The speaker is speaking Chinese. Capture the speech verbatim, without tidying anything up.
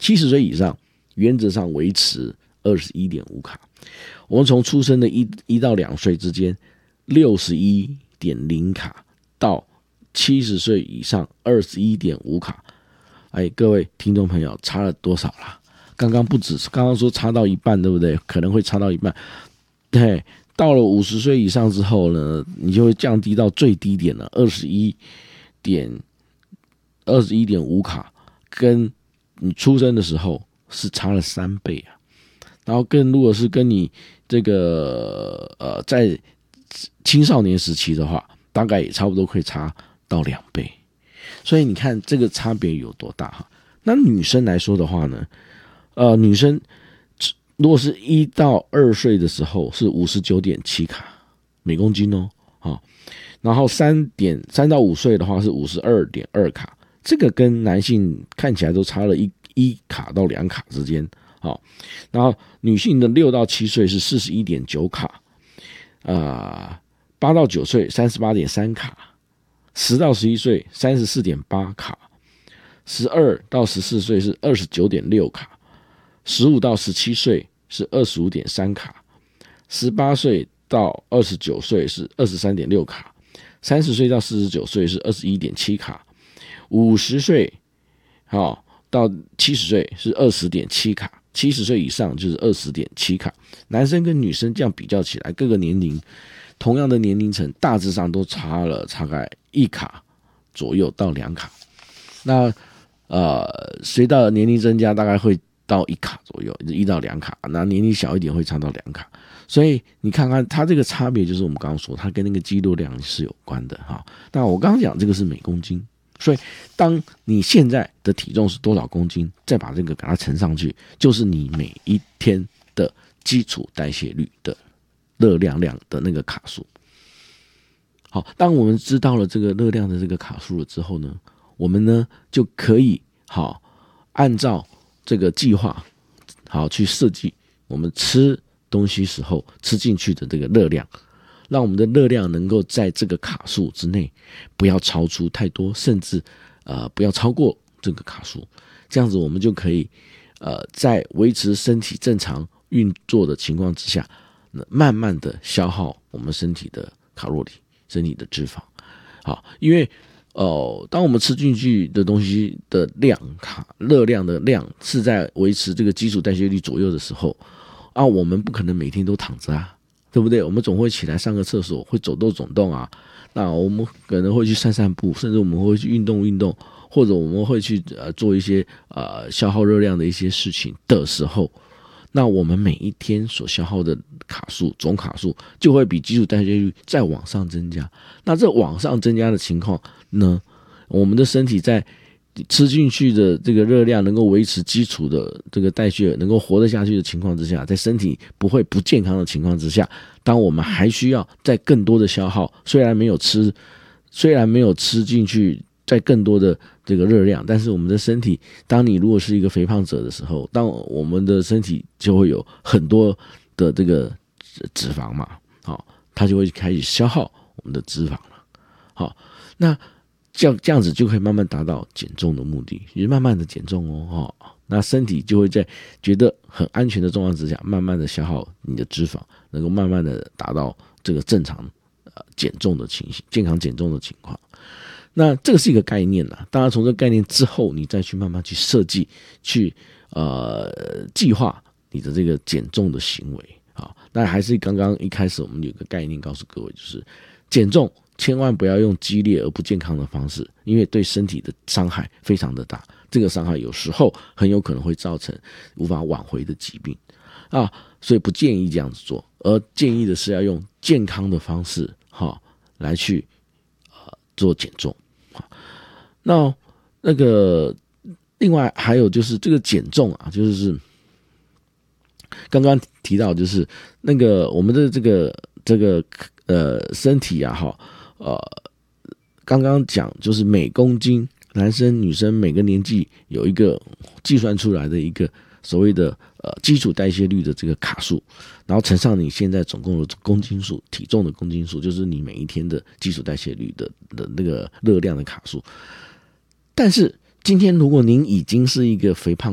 七十岁以上原则上维持 二十一点五 卡。我们从出生的一一到两岁之间 六十一点零 卡到七十岁以上 二十一点五 卡。哎，各位听众朋友，差了多少啦？刚刚不止，刚刚说差到一半，对不对？可能会差到一半。对，到了五十岁以上之后呢，你就会降低到最低点了，二十一点二十一点五卡，跟你出生的时候是差了三倍啊。然后更如果是跟你这个呃在青少年时期的话，大概也差不多会差到两倍。所以你看这个差别有多大哈？那女生来说的话呢，呃，女生如果是一到二岁的时候是 五十九点七 卡每公斤哦，好，然后三点三到五岁的话是 五十二点二 卡，这个跟男性看起来都差了一一卡到两卡之间。好，然后女性的六到七岁是 四十一点九 卡，呃，八到九岁 三十八点三 卡，十到十一岁 三十四点八 卡，十二到十四岁是 二十九点六 卡，十五到十七岁是 二十五点三 卡，十八岁到二十九岁是 二十三点六 卡，三十岁到四十九岁是 二十一点七 卡，五十岁好到七十岁是 二十点七 卡，七十岁以上就是 二十点七 卡。男生跟女生这样比较起来，各个年龄同样的年龄层大致上都差了大概一卡左右到两卡。那呃，随到年龄增加，大概会到一卡左右，一到两卡。那年龄小一点会差到两卡。所以你看看它这个差别，就是我们刚刚说，它跟那个肌肉量是有关的哈。那我刚刚讲这个是每公斤，所以当你现在的体重是多少公斤，再把这个给它乘上去，就是你每一天的基础代谢率的热量量的那个卡数。好，当我们知道了这个热量的这个卡数了之后呢，我们呢就可以好按照这个计划好去设计我们吃东西时候吃进去的这个热量，让我们的热量能够在这个卡数之内，不要超出太多，甚至呃不要超过这个卡数。这样子我们就可以呃在维持身体正常运作的情况之下，慢慢的消耗我们身体的卡路里、身体的脂肪。好，因为哦，当我们吃进去的东西的量卡热量的量是在维持这个基础代谢率左右的时候啊，我们不可能每天都躺着啊，对不对？我们总会起来上个厕所，会走动走动啊。那我们可能会去散散步，甚至我们会去运动运动，或者我们会去呃做一些呃消耗热量的一些事情的时候，那我们每一天所消耗的卡数总卡数就会比基础代谢率再往上增加。那这往上增加的情况呢，我们的身体在吃进去的这个热量能够维持基础的这个代谢能够活得下去的情况之下，在身体不会不健康的情况之下，当我们还需要再更多的消耗，虽然没有吃虽然没有吃进去再更多的这个热量，但是我们的身体，当你如果是一个肥胖者的时候，当我们的身体就会有很多的这个脂肪嘛，好，它就会开始消耗我们的脂肪了。好，那这样这样子就可以慢慢达到减重的目的，就是慢慢的减重哦，哦，那身体就会在觉得很安全的状况之下，慢慢的消耗你的脂肪，能够慢慢的达到这个正常呃减重的情形，健康减重的情况。那这个是一个概念啦，当然从这个概念之后，你再去慢慢去设计，去呃计划你的这个减重的行为啊。那还是刚刚一开始我们有个概念告诉各位，就是减重千万不要用激烈而不健康的方式，因为对身体的伤害非常的大，这个伤害有时候很有可能会造成无法挽回的疾病啊，所以不建议这样子做，而建议的是要用健康的方式哈来去呃做减重。那那个另外还有就是这个减重啊，就是刚刚提到就是那个我们的这个这个呃身体啊哈呃刚刚讲就是每公斤男生女生每个年纪有一个计算出来的一个所谓的呃基础代谢率的这个卡数，然后乘上你现在总共的公斤数，体重的公斤数，就是你每一天的基础代谢率的的那个热量的卡数。但是今天如果您已经是一个肥胖